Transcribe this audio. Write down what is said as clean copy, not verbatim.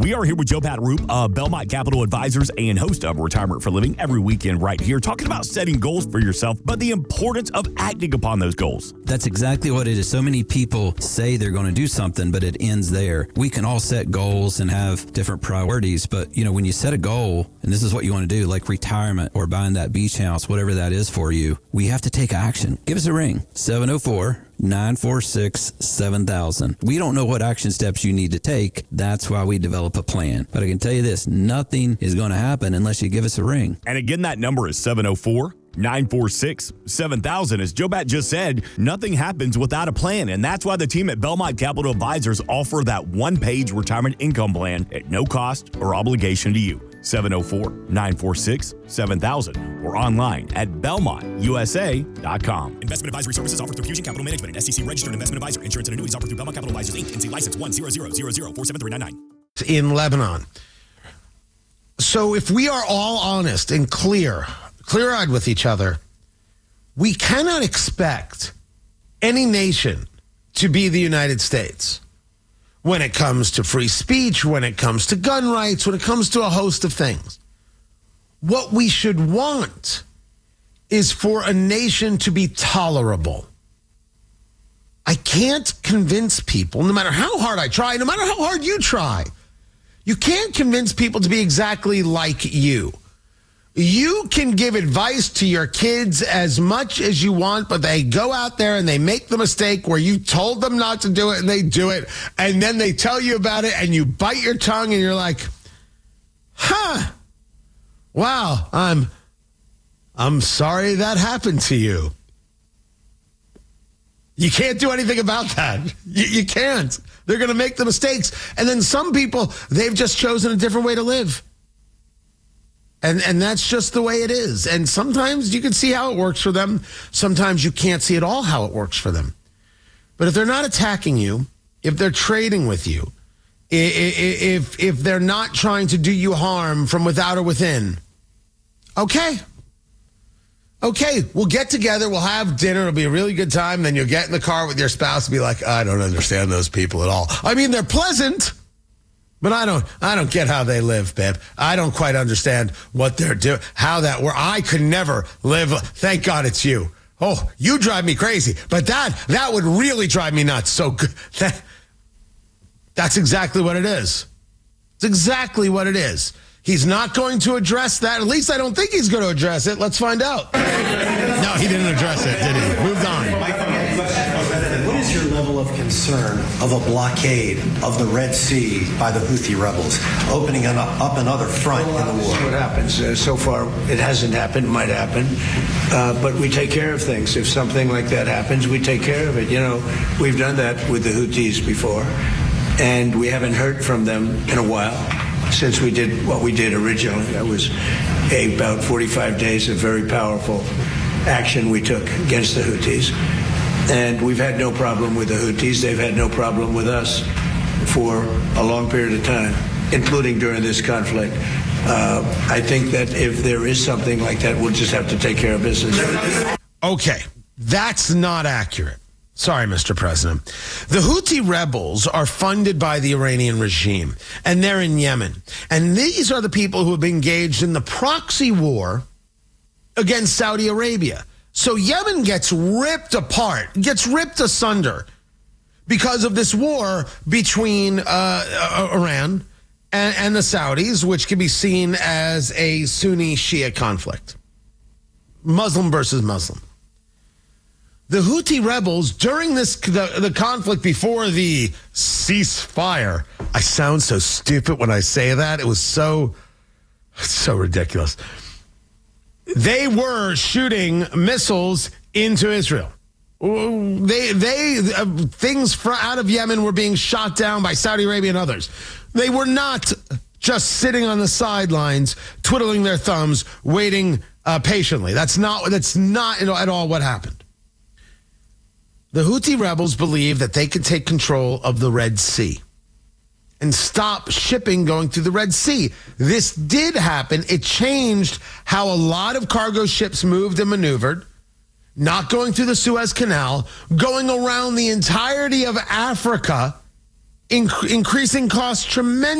We are here with Joe Pataroop of Belmont Capital Advisors and host of Retirement for Living every weekend right here, talking about setting goals for yourself, but the importance of acting upon those goals. That's exactly what it is. So many people say they're going to do something, but it ends there. We can all set goals and have different priorities, but when you set a goal, and this is what you want to do, like retirement or buying that beach house, whatever that is for you, we have to take action. Give us a ring, 704-946-7000. We don't know what action steps you need to take. That's why we develop a plan. But I can tell you this, nothing is going to happen unless you give us a ring. And again, that number is 704-946-7000. As Joe Bat just said, nothing happens without a plan. And that's why the team at Belmont Capital Advisors offer that one-page retirement income plan at no cost or obligation to you. 704-946-7000 or online at belmontusa.com. Investment advisory services offered through Fusion Capital Management, an SEC registered investment advisor. Insurance and annuities offered through Belmont Capital Advisors, Inc., NC license 10000473399. In Lebanon. So if we are all honest and clear-eyed with each other, we cannot expect any nation to be the United States when it comes to free speech, when it comes to gun rights, when it comes to a host of things. What we should want is for a nation to be tolerable. I can't convince people, no matter how hard I try, no matter how hard you try, you can't convince people to be exactly like you. You can give advice to your kids as much as you want, but they go out there and they make the mistake where you told them not to do it and they do it, and then they tell you about it and you bite your tongue and you're like, wow, I'm sorry that happened to you. You can't do anything about that. You can't. They're going to make the mistakes. And then some people, they've just chosen a different way to live. And that's just the way it is. And sometimes you can see how it works for them. Sometimes you can't see at all how it works for them. But if they're not attacking you, if they're trading with you, if they're not trying to do you harm from without or within, okay, we'll get together, we'll have dinner, it'll be a really good time, then you'll get in the car with your spouse and be like, I don't understand those people at all. I mean, they're pleasant, but I don't get how they live, babe. I don't quite understand what they're doing, how that works. I could never live. Thank God it's you. Oh, you drive me crazy, but that would really drive me nuts. So that's exactly what it is. It's exactly what it is. He's not going to address that. At least I don't think he's going to address it. Let's find out. No, he didn't address it, did he? Moved on. What is your level of concern of a blockade of the Red Sea by the Houthi rebels, opening up another front in the war? See what happens. So far, it hasn't happened. Might happen. But we take care of things. If something like that happens, we take care of it. We've done that with the Houthis before, and we haven't heard from them in a while. Since we did what we did originally, that was about 45 days of very powerful action we took against the Houthis. And we've had no problem with the Houthis. They've had no problem with us for a long period of time, including during this conflict. I think that if there is something like that, we'll just have to take care of business. Okay, that's not accurate. Sorry, Mr. President. The Houthi rebels are funded by the Iranian regime, and they're in Yemen. And these are the people who have been engaged in the proxy war against Saudi Arabia. So Yemen gets ripped apart, gets ripped asunder because of this war between Iran and the Saudis, which can be seen as a Sunni-Shia conflict. Muslim versus Muslim. The Houthi rebels, during the conflict before the ceasefire, I sound so stupid when I say that. It was so ridiculous. They were shooting missiles into Israel. Things out of Yemen were being shot down by Saudi Arabia and others. They were not just sitting on the sidelines, twiddling their thumbs, waiting patiently. That's not at all what happened. The Houthi rebels believe that they can take control of the Red Sea and stop shipping going through the Red Sea. This did happen. It changed how a lot of cargo ships moved and maneuvered, not going through the Suez Canal, going around the entirety of Africa, increasing costs tremendously.